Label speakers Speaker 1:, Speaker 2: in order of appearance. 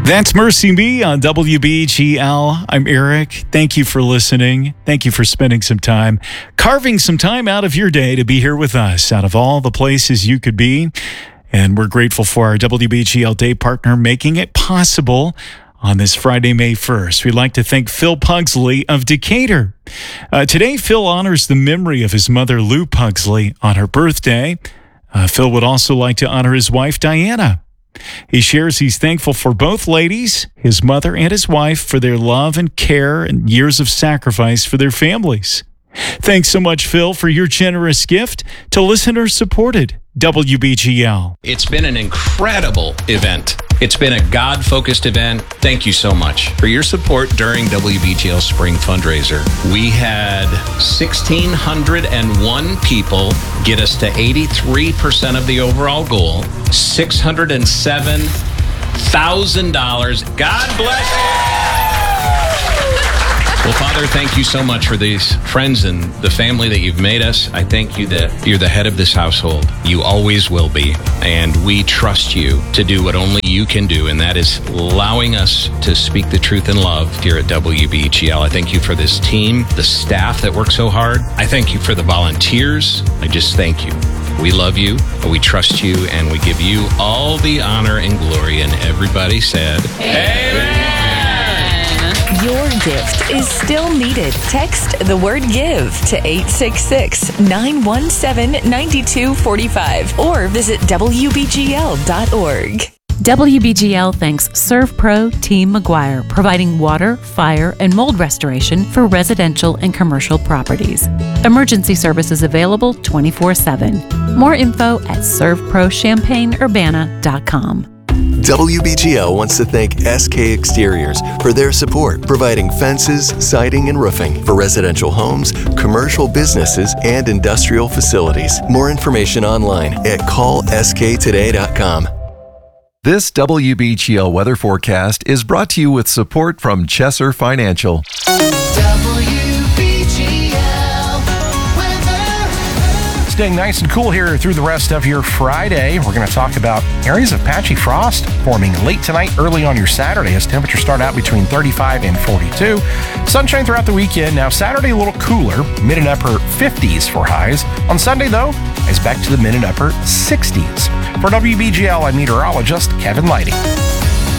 Speaker 1: That's Mercy Me on WBGL. I'm Eric. Thank you for listening. Thank you for spending some time, carving some time out of your day to be here with us, out of all the places you could be. And we're grateful for our WBGL day partner making it possible on this Friday, May 1st. We'd like to thank Phil Pugsley of Decatur. Today, Phil honors the memory of his mother, Lou Pugsley, on her birthday. Phil would also like to honor his wife, Diana. He shares he's thankful for both ladies, his mother and his wife, for their love and care and years of sacrifice for their families. Thanks so much, Phil, for your generous gift to listener-supported WBGL.
Speaker 2: It's been an incredible event. It's been a God-focused event. Thank you so much for your support during WBGL Spring Fundraiser. We had 1,601 people get us to 83% of the overall goal, $607,000. God bless you! Well, Father, thank you so much for these friends and the family that you've made us. I thank you that you're the head of this household. You always will be. And we trust you to do what only you can do, and that is allowing us to speak the truth in love here at WBGL. I thank you for this team, the staff that work so hard. I thank you for the volunteers. I just thank you. We love you, we trust you, and we give you all the honor and glory. And everybody said, Amen.
Speaker 3: Your gift is still needed. Text the word GIVE to 866-917-9245 or visit WBGL.org.
Speaker 4: WBGL thanks ServPro Team McGuire, providing water, fire, and mold restoration for residential and commercial properties. Emergency services available 24/7. More info at servprochampaignurbana.com.
Speaker 5: WBGL wants to thank SK Exteriors for their support, providing fences, siding, and roofing for residential homes, commercial businesses, and industrial facilities. More information online at callsktoday.com.
Speaker 6: This WBGL weather forecast is brought to you with support from Chesser Financial.
Speaker 7: Staying nice and cool here through the rest of your Friday. We're going to talk about areas of patchy frost forming late tonight, early on your Saturday, as temperatures start out between 35 and 42. Sunshine throughout the weekend. Now Saturday a little cooler, mid and upper 50s for highs. On Sunday though, it's back to the mid and upper 60s. For WBGL, I'm meteorologist Kevin Lighty.